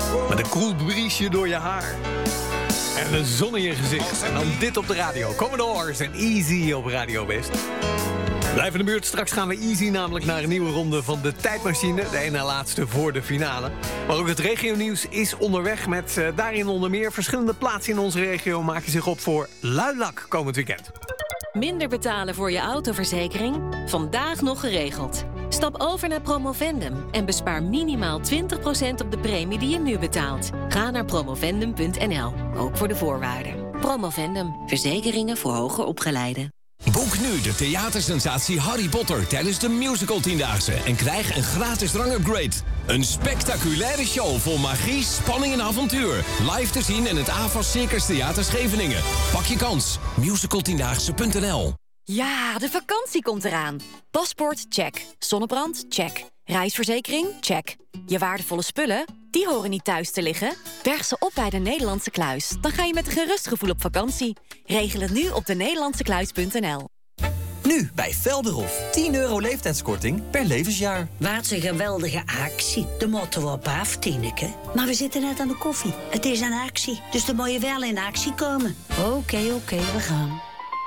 Met een koel briesje door je haar. En een zon in je gezicht. En dan dit op de radio. Commodores en Easy op Radio West. Blijf in de buurt. Straks gaan we Easy namelijk naar een nieuwe ronde van de tijdmachine. De ene laatste voor de finale. Maar ook het regionieuws is onderweg met daarin onder meer verschillende plaatsen in onze regio maken zich op voor luilak komend weekend. Minder betalen voor je autoverzekering? Vandaag nog geregeld. Stap over naar Promovendum en bespaar minimaal 20% op de premie die je nu betaalt. Ga naar promovendum.nl, ook voor de voorwaarden. Promovendum, verzekeringen voor hoger opgeleiden. Boek nu de theatersensatie Harry Potter tijdens de Musical 10-daagse en krijg een gratis drangupgrade. Een spectaculaire show vol magie, spanning en avontuur. Live te zien in het AVAS Circus Theater Scheveningen. Pak je kans. Musical10daagse.nl. Ja, de vakantie komt eraan. Paspoort, check. Zonnebrand, check. Reisverzekering, check. Je waardevolle spullen, die horen niet thuis te liggen. Berg ze op bij de Nederlandse Kluis. Dan ga je met een gerust gevoel op vakantie. Regel het nu op denederlandsekluis.nl. Nu bij Velderhof. €10 leeftijdskorting per levensjaar. Wat een geweldige actie. De moeten we op af, Tineke. Maar we zitten net aan de koffie. Het is een actie, dus dan moet je wel in actie komen. Oké, we gaan.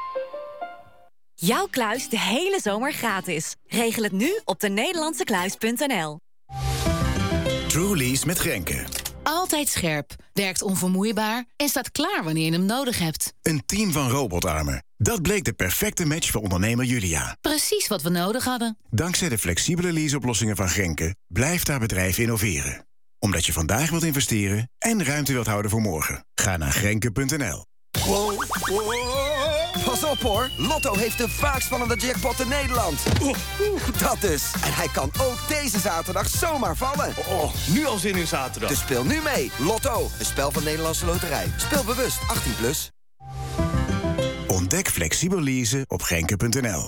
Jouw kluis de hele zomer gratis. Regel het nu op denederlandsekluis.nl. Trulies met Grenke. Altijd scherp, werkt onvermoeibaar en staat klaar wanneer je hem nodig hebt. Een team van robotarmen. Dat bleek de perfecte match voor ondernemer Julia. Precies wat we nodig hadden. Dankzij de flexibele leaseoplossingen van Grenke blijft haar bedrijf innoveren. Omdat je vandaag wilt investeren en ruimte wilt houden voor morgen. Ga naar Grenke.nl. Wow. Pas op hoor, Lotto heeft de vaakst spannende jackpot in Nederland. Dat dus. En hij kan ook deze zaterdag zomaar vallen. Nu al zin in zaterdag. Dus speel nu mee. Lotto, een spel van Nederlandse Loterij. Speel bewust, 18+. Ontdek flexibel leasen op Grenke.nl.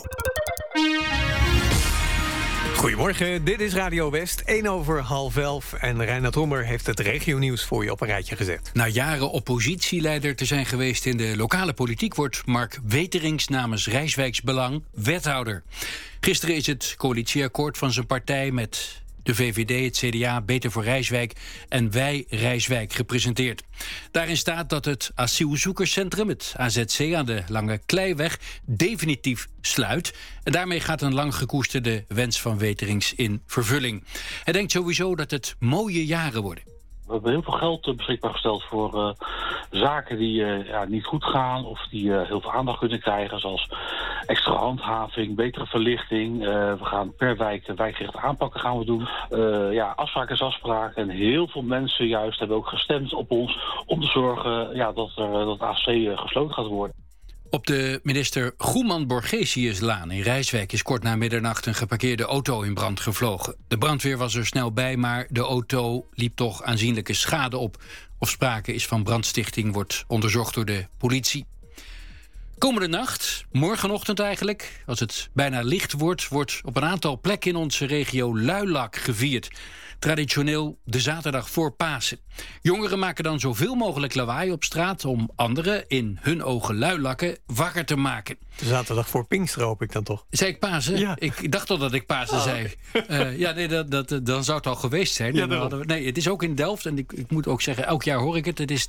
Goedemorgen, dit is Radio West, 11:10. En Reinhard Rommer heeft het regionieuws voor je op een rijtje gezet. Na jaren oppositieleider te zijn geweest in de lokale politiek wordt Mark Weterings namens Rijswijks Belang wethouder. Gisteren is het coalitieakkoord van zijn partij met de VVD, het CDA, Beter voor Rijswijk en Wij Rijswijk gepresenteerd. Daarin staat dat het asielzoekerscentrum, het AZC aan de Lange Kleiweg, definitief sluit. En daarmee gaat een lang gekoesterde wens van Weterings in vervulling. Hij denkt sowieso dat het mooie jaren worden. We hebben heel veel geld beschikbaar gesteld voor zaken die niet goed gaan of die heel veel aandacht kunnen krijgen, zoals extra handhaving, betere verlichting. We gaan per wijk wijkgerichte aanpakken gaan we doen. Afspraak is afspraak. En heel veel mensen juist hebben ook gestemd op ons om te zorgen dat AFC gesloten gaat worden. Op de minister Goeman-Borgesiuslaan in Rijswijk is kort na middernacht een geparkeerde auto in brand gevlogen. De brandweer was er snel bij, maar de auto liep toch aanzienlijke schade op. Of sprake is van brandstichting wordt onderzocht door de politie. Komende nacht, morgenochtend eigenlijk, als het bijna licht wordt op een aantal plekken in onze regio luilak gevierd. Traditioneel de zaterdag voor Pasen. Jongeren maken dan zoveel mogelijk lawaai op straat om anderen, in hun ogen luilakken, wakker te maken. De zaterdag voor Pinksteren hoop ik dan toch? Zei ik Pasen? Ja. Ik dacht al dat ik Pasen zei. Dan zou het al geweest zijn. Ja, nee, het is ook in Delft en ik moet ook zeggen, elk jaar hoor ik het. Het is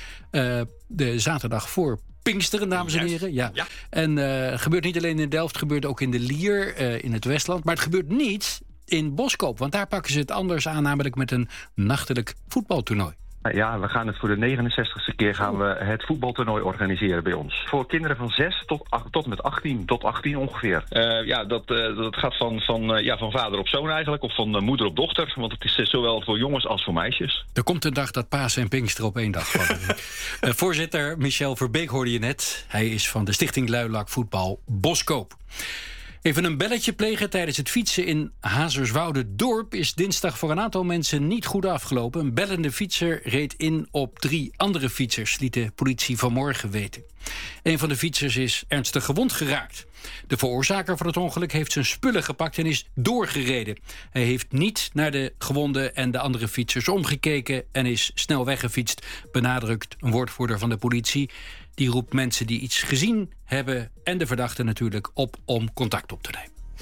de zaterdag voor Pinksteren, dames en heren. Ja. En het gebeurt niet alleen in Delft, het gebeurt ook in de Lier, in het Westland. Maar het gebeurt niet in Boskoop, want daar pakken ze het anders aan, namelijk met een nachtelijk voetbaltoernooi. Ja, we gaan het voor de 69ste keer gaan we het voetbaltoernooi organiseren bij ons. Voor kinderen van 6 tot met 18, tot 18 ongeveer. Dat gaat van vader op zoon eigenlijk, of van moeder op dochter. Want het is zowel voor jongens als voor meisjes. Er komt een dag dat Pasen en Pinkster op één dag vallen. Voorzitter Michel Verbeek hoorde je net. Hij is van de Stichting Luilak Voetbal Boskoop. Even een belletje plegen tijdens het fietsen in Hazerswoude-Dorp is dinsdag voor een aantal mensen niet goed afgelopen. Een bellende fietser reed in op 3 andere fietsers, liet de politie vanmorgen weten. Een van de fietsers is ernstig gewond geraakt. De veroorzaker van het ongeluk heeft zijn spullen gepakt en is doorgereden. Hij heeft niet naar de gewonden en de andere fietsers omgekeken en is snel weggefietst, benadrukt een woordvoerder van de politie. Die roept mensen die iets gezien hebben en de verdachte natuurlijk op om contact op te nemen.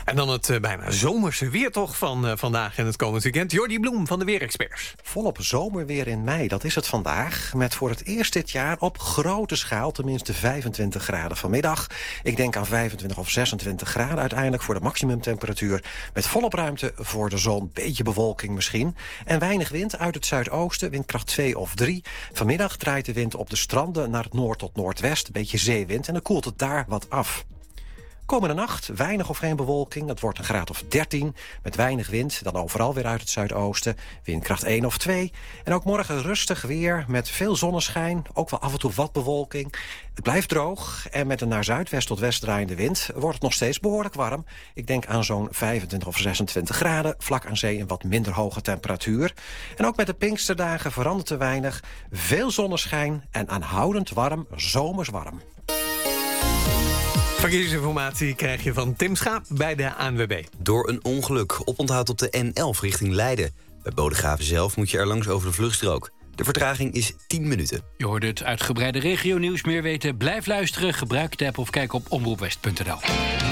En dan het bijna zomerse weer toch van vandaag en het komend weekend. Jordi Bloem van de Weerexperts. Volop zomerweer in mei, dat is het vandaag. Met voor het eerst dit jaar op grote schaal tenminste 25 graden vanmiddag. Ik denk aan 25 of 26 graden uiteindelijk voor de maximumtemperatuur. Met volop ruimte voor de zon, beetje bewolking misschien. En weinig wind uit het zuidoosten, windkracht 2 of 3. Vanmiddag draait de wind op de stranden naar het noord tot noordwest. Een beetje zeewind en dan koelt het daar wat af. Komende nacht weinig of geen bewolking. Het wordt een graad of 13 met weinig wind. Dan overal weer uit het zuidoosten. Windkracht 1 of 2. En ook morgen rustig weer met veel zonneschijn. Ook wel af en toe wat bewolking. Het blijft droog. En met een naar zuidwest tot west draaiende wind wordt het nog steeds behoorlijk warm. Ik denk aan zo'n 25 of 26 graden. Vlak aan zee een wat minder hoge temperatuur. En ook met de Pinksterdagen verandert er weinig. Veel zonneschijn en aanhoudend warm, zomers warm. Verkeersinformatie krijg je van Tim Schaap bij de ANWB. Door een ongeluk oponthoud op de N11 richting Leiden. Bij Bodegraven zelf moet je er langs over de vluchtstrook. De vertraging is 10 minuten. Je hoorde het uitgebreide regionieuws. Meer weten, blijf luisteren, gebruik de app of kijk op omroepwest.nl. Aan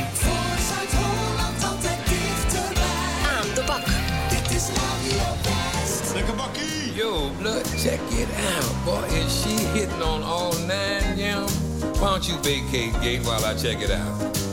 de bak. Dit is Radio West. Lekker bakkie. Yo, blood, check it out. Boy, is she hitting on all 9, yeah. Why don't you vacate gate while I check it out?